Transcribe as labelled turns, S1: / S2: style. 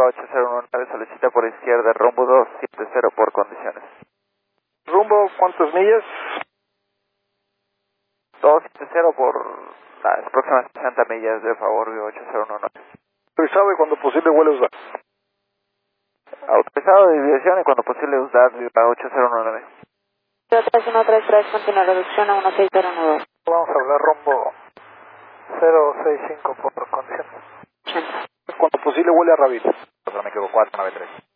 S1: Viva 8019, solicita por izquierda, rumbo 270 por condiciones.
S2: Rumbo, ¿cuántas millas?
S1: 270 por las próximas 60 millas, de favor, Viva 8019.
S2: Autorizado y cuando posible vuelve a usar.
S1: Autorizado de dirección y cuando posible usar Viva 8019.
S3: 3133, continúa reducción a 1609.
S2: Vamos a hablar rumbo 065 por condiciones.
S3: 80.
S2: Cuando posible vuelve a Ravil.
S1: Me quedo 493.